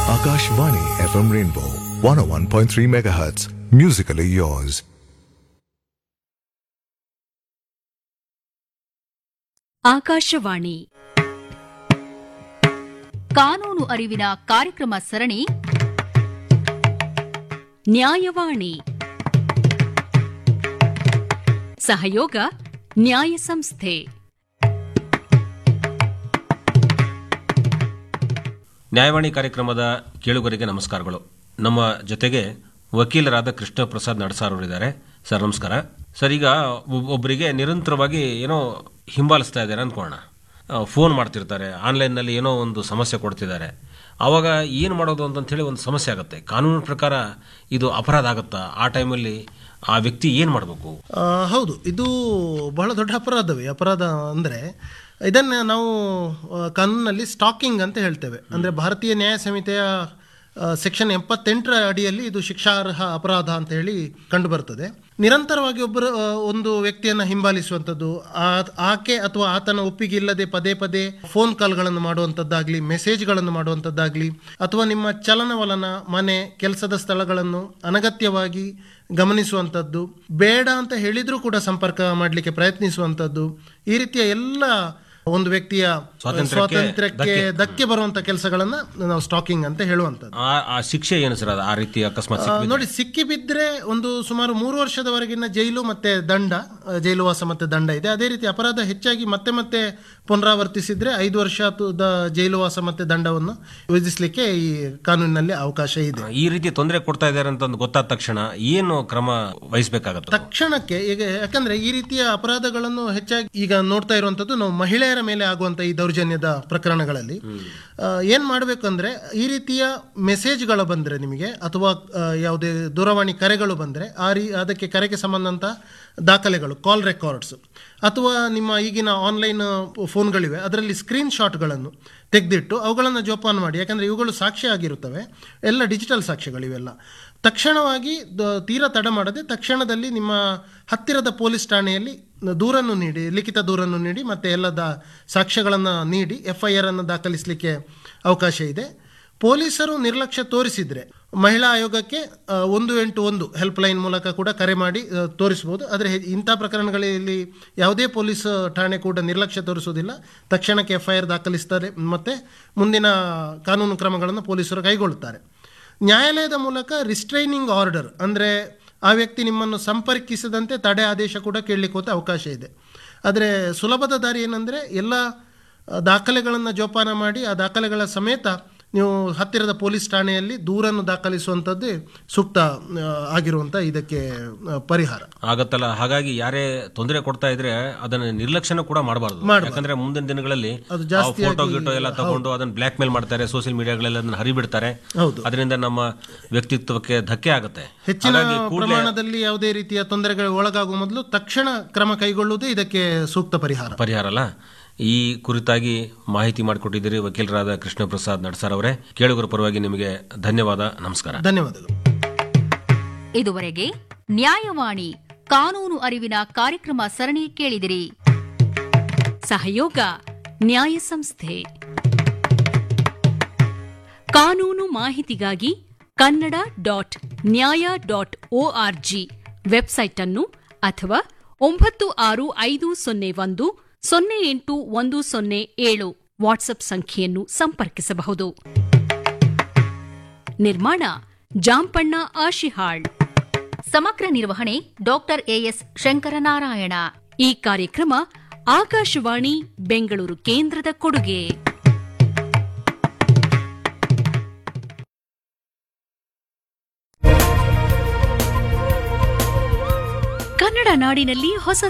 Akashvani FM Rainbow 101.3 MHz. Musically yours. Akashvani ಕಾನೂನು ಅರಿವಿನ ಕಾರ್ಯಕ್ರಮ ಸರಣಿ ನ್ಯಾಯವಾಣಿ. ಸಹಯೋಗ ನ್ಯಾಯ ಸಂಸ್ಥೆ. ನ್ಯಾಯವಾಣಿ ಕಾರ್ಯಕ್ರಮದ ಕೇಳುಗರಿಗೆ ನಮಸ್ಕಾರಗಳು. ನಮ್ಮ ಜೊತೆಗೆ ವಕೀಲರಾದ ಕೃಷ್ಣ ಪ್ರಸಾದ್ ನಡಸಾರ್ ಅವರಿದ್ದಾರೆ. ಸರ್ ನಮಸ್ಕಾರ. ಸರ್, ಈಗ ಒಬ್ಬರಿಗೆ ನಿರಂತರವಾಗಿ ಏನೋ ಹಿಂಬಾಲಿಸ್ತಾ ಇದ್ದಾರೆ ಅಂದ್ಕೊಳ್ಳೋಣ, ಫೋನ್ ಮಾಡ್ತಿರ್ತಾರೆ, ಆನ್ಲೈನ್ನಲ್ಲಿ ಏನೋ ಒಂದು ಸಮಸ್ಯೆ ಕೊಡ್ತಿದ್ದಾರೆ. ಆವಾಗ ಏನು ಮಾಡೋದು ಅಂತಂಥೇಳಿ ಒಂದು ಸಮಸ್ಯೆ ಆಗುತ್ತೆ. ಕಾನೂನಿನ ಪ್ರಕಾರ ಇದು ಅಪರಾಧ ಆಗುತ್ತಾ? ಆ ಟೈಮಲ್ಲಿ ಆ ವ್ಯಕ್ತಿ ಏನು ಮಾಡಬೇಕು? ಹೌದು, ಇದು ಬಹಳ ದೊಡ್ಡ ಅಪರಾಧವೇ. ಅಪರಾಧ ಅಂದರೆ ಇದನ್ನು ನಾವು ಕಾನೂನಲ್ಲಿ ಸ್ಟಾಕಿಂಗ್ ಅಂತ ಹೇಳ್ತೇವೆ. ಅಂದರೆ ಭಾರತೀಯ ನ್ಯಾಯ ಸಂಹಿತೆಯ ಸೆಕ್ಷನ್ 78ರ ಅಡಿಯಲ್ಲಿ ಇದು ಶಿಕ್ಷಾರ್ಹ ಅಪರಾಧ ಅಂತ ಹೇಳಿ ಕಂಡುಬರ್ತದೆ. ನಿರಂತರವಾಗಿ ಒಂದು ವ್ಯಕ್ತಿಯನ್ನು ಹಿಂಬಾಲಿಸುವಂಥದ್ದು, ಆಕೆ ಅಥವಾ ಆತನ ಒಪ್ಪಿಗೆ ಇಲ್ಲದೆ ಪದೇ ಪದೇ ಫೋನ್ ಕಾಲ್ಗಳನ್ನು ಮಾಡುವಂಥದ್ದಾಗಲಿ, ಮೆಸೇಜ್ಗಳನ್ನು ಮಾಡುವಂಥದ್ದಾಗಲಿ, ಅಥವಾ ನಿಮ್ಮ ಚಲನವಲನ, ಮನೆ, ಕೆಲಸದ ಸ್ಥಳಗಳನ್ನು ಅನಗತ್ಯವಾಗಿ ಗಮನಿಸುವಂಥದ್ದು, ಬೇಡ ಅಂತ ಹೇಳಿದರೂ ಕೂಡ ಸಂಪರ್ಕ ಮಾಡಲಿಕ್ಕೆ ಪ್ರಯತ್ನಿಸುವಂಥದ್ದು, ಈ ರೀತಿಯ ಎಲ್ಲ ಒಂದು ವ್ಯಕ್ತಿಯ ಸ್ವಾತಂತ್ರ್ಯಕ್ಕೆ ಧಕ್ಕೆ ಬರುವಂತ ಕೆಲಸಗಳನ್ನ ನಾವು ಸ್ಟಾಕಿಂಗ್ ಅಂತ ಹೇಳುವಂಥದ್ದು. ಆ ಶಿಕ್ಷೆ ಏನು ಸರ್? ಆ ರೀತಿ ಅಕಸ್ಮಾತ್ ನೋಡಿ, ಸಿಕ್ಕಿ ಬಿದ್ದರೆ ಒಂದು ಸುಮಾರು 3 ವರ್ಷದವರೆಗಿನ ಜೈಲು ಮತ್ತೆ ದಂಡ, ಜೈಲುವಾಸ ಮತ್ತೆ ದಂಡ ಇದೆ. ಅದೇ ರೀತಿ ಅಪರಾಧ ಹೆಚ್ಚಾಗಿ ಮತ್ತೆ ಮತ್ತೆ ಪುನರಾವರ್ತಿಸಿದ್ರೆ 5 ವರ್ಷದ ಜೈಲುವಾಸ ಮತ್ತೆ ದಂಡವನ್ನು ವಿಧಿಸಲಿಕ್ಕೆ ಈ ಕಾನೂನಿನಲ್ಲಿ ಅವಕಾಶ ಇದೆ. ಈ ರೀತಿ ತೊಂದರೆ ಕೊಡ್ತಾ ಇದ್ದಾರೆ ಅಂತ ಗೊತ್ತಾದ ತಕ್ಷಣ ಏನು ಕ್ರಮ ವಹಿಸಬೇಕಾಗುತ್ತೆ? ತಕ್ಷಣಕ್ಕೆ ಈಗ, ಯಾಕಂದ್ರೆ ಈ ರೀತಿಯ ಅಪರಾಧಗಳನ್ನು ಹೆಚ್ಚಾಗಿ ಈಗ ನೋಡ್ತಾ ಇರುವಂತದ್ದು ನಾವು ಮಹಿಳೆಯರ ಮೇಲೆ ಆಗುವಂತ ಈ ದೌರ್ಜನ್ಯದ ಪ್ರಕರಣಗಳಲ್ಲಿ. ಏನ್ ಮಾಡಬೇಕಂದ್ರೆ, ಈ ರೀತಿಯ ಮೆಸೇಜ್ಗಳು ಬಂದ್ರೆ ನಿಮಗೆ, ಅಥವಾ ಯಾವುದೇ ದೂರವಾಣಿ ಕರೆಗಳು ಬಂದ್ರೆ ಅದಕ್ಕೆ ಕರೆಗೆ ಸಂಬಂಧಂತ ದಾಖಲೆಗಳು, ಕಾಲ್ ರೆಕಾರ್ಡ್ಸ್, ಅಥವಾ ನಿಮ್ಮ ಈಗಿನ ಆನ್ಲೈನ್ ಫೋನ್ಗಳಿವೆ, ಅದರಲ್ಲಿ ಸ್ಕ್ರೀನ್ ಶಾಟ್ಗಳನ್ನು ತೆಗೆದಿಟ್ಟು ಅವುಗಳನ್ನು ಜೋಪಾನ ಮಾಡಿ. ಯಾಕಂದರೆ ಇವುಗಳು ಸಾಕ್ಷ್ಯ ಆಗಿರುತ್ತವೆ, ಎಲ್ಲ ಡಿಜಿಟಲ್ ಸಾಕ್ಷ್ಯಗಳಿವೆಲ್ಲ. ತಕ್ಷಣವಾಗಿ ತೀರಾ ತಡ ಮಾಡದೆ ತಕ್ಷಣದಲ್ಲಿ ನಿಮ್ಮ ಹತ್ತಿರದ ಪೊಲೀಸ್ ಠಾಣೆಯಲ್ಲಿ ದೂರನ್ನು ನೀಡಿ, ಲಿಖಿತ ದೂರನ್ನು ನೀಡಿ, ಮತ್ತು ಎಲ್ಲದ ಸಾಕ್ಷ್ಯಗಳನ್ನು ನೀಡಿ FIR ಅನ್ನು ದಾಖಲಿಸಲಿಕ್ಕೆ ಅವಕಾಶ ಇದೆ. ಪೊಲೀಸರು ನಿರ್ಲಕ್ಷ್ಯ ತೋರಿಸಿದರೆ ಮಹಿಳಾ ಆಯೋಗಕ್ಕೆ 181 ಹೆಲ್ಪ್ಲೈನ್ ಮೂಲಕ ಕೂಡ ಕರೆ ಮಾಡಿ ತೋರಿಸಬಹುದು. ಆದರೆ ಇಂಥ ಪ್ರಕರಣಗಳಲ್ಲಿ ಯಾವುದೇ ಪೊಲೀಸ್ ಠಾಣೆ ಕೂಡ ನಿರ್ಲಕ್ಷ್ಯ ತೋರಿಸುವುದಿಲ್ಲ. ತಕ್ಷಣಕ್ಕೆ FIR ದಾಖಲಿಸ್ತಾರೆ ಮತ್ತು ಮುಂದಿನ ಕಾನೂನು ಕ್ರಮಗಳನ್ನು ಪೊಲೀಸರು ಕೈಗೊಳ್ಳುತ್ತಾರೆ. ನ್ಯಾಯಾಲಯದ ಮೂಲಕ ರಿಸ್ಟ್ರೈನಿಂಗ್ ಆರ್ಡರ್, ಅಂದರೆ ಆ ವ್ಯಕ್ತಿ ನಿಮ್ಮನ್ನು ಸಂಪರ್ಕಿಸದಂತೆ ತಡೆ ಆದೇಶ ಕೂಡ ಕೇಳಲಿಕ್ಕೆ ಹೋದ ಅವಕಾಶ ಇದೆ. ಆದರೆ ಸುಲಭದ ದಾರಿ ಏನಂದರೆ, ಎಲ್ಲ ದಾಖಲೆಗಳನ್ನು ಜೋಪಾನ ಮಾಡಿ ಆ ದಾಖಲೆಗಳ ಸಮೇತ ನೀವು ಹತ್ತಿರದ ಪೊಲೀಸ್ ಠಾಣೆಯಲ್ಲಿ ದೂರನ್ನು ದಾಖಲಿಸುವಂಥದ್ದೇ ಸೂಕ್ತ ಆಗಿರುವಂಥ ಇದಕ್ಕೆ ಪರಿಹಾರ ಆಗತ್ತಲ್ಲ. ಹಾಗಾಗಿ ಯಾರೇ ತೊಂದರೆ ಕೊಡ್ತಾ ಇದ್ರೆ ಅದನ್ನ ನಿರ್ಲಕ್ಷ್ಯನ ಕೂಡ ಮಾಡಬಾರ್ದು. ಯಾಕಂದ್ರೆ ಮುಂದಿನ ದಿನಗಳಲ್ಲಿ ಫೋಟೋ ಗಿಟೋ ಎಲ್ಲ ತಗೊಂಡು ಅದನ್ನ ಬ್ಲಾಕ್ ಮೇಲ್ ಮಾಡ್ತಾರೆ, ಸೋಷಿಯಲ್ ಮೀಡಿಯಾಗಳೆಲ್ಲ ಅದನ್ನ ಹರಿಬಿಡ್ತಾರೆ. ಅದರಿಂದ ನಮ್ಮ ವ್ಯಕ್ತಿತ್ವಕ್ಕೆ ಧಕ್ಕೆ ಆಗುತ್ತೆ. ಹೆಚ್ಚಿನ ಪ್ರಮಾಣದಲ್ಲಿ ಯಾವುದೇ ರೀತಿಯ ತೊಂದರೆಗಳಿಗೆ ಒಳಗಾಗುವ ಮೊದಲು ತಕ್ಷಣ ಕ್ರಮ ಕೈಗೊಳ್ಳುವುದೇ ಇದಕ್ಕೆ ಸೂಕ್ತ ಪರಿಹಾರ ಅಲ್ಲ. ಈ ಕುರಿತಾಗಿ ಮಾಹಿತಿ ಮಾಡಿಕೊಟ್ಟಿದ್ದೀರಿ ವಕೀಲರಾದ ಕೃಷ್ಣ ಪ್ರಸಾದ್ ನಡಸಾರ್ ಅವರೇ. ಕೇಳುಗರ ಪರವಾಗಿ ನಿಮಗೆ ಧನ್ಯವಾದ. ನಮಸ್ಕಾರ. ಧನ್ಯವಾದಗಳು. ಇದುವರೆಗೆ ನ್ಯಾಯವಾಣಿ ಕಾನೂನು ಅರಿವಿನ ಕಾರ್ಯಕ್ರಮ ಸರಣಿ ಕೇಳಿದಿರಿ. ಸಹಯೋಗ ನ್ಯಾಯ ಸಂಸ್ಥೆ. ಕಾನೂನು ಮಾಹಿತಿಗಾಗಿ kannada.nya.org ವೆಬ್ಸೈಟ್ ಅನ್ನು ಅಥವಾ 9650108107 ವಾಟ್ಸ್ಆಪ್ ಸಂಖ್ಯೆಯನ್ನು ಸಂಪರ್ಕಿಸಬಹುದು. ನಿರ್ಮಾಣ ಜಾಂಪಣ್ಣ ಆಶಿಹಾಳ್. ಸಮಗ್ರ ನಿರ್ವಹಣೆ ಡಾಕ್ಟರ್ ಎಎಸ್ ಶಂಕರನಾರಾಯಣ. ಈ ಕಾರ್ಯಕ್ರಮ ಆಕಾಶವಾಣಿ ಬೆಂಗಳೂರು ಕೇಂದ್ರದ ಕೊಡುಗೆ. ಕನ್ನಡ ನಾಡಿನಲ್ಲಿ ಹೊಸ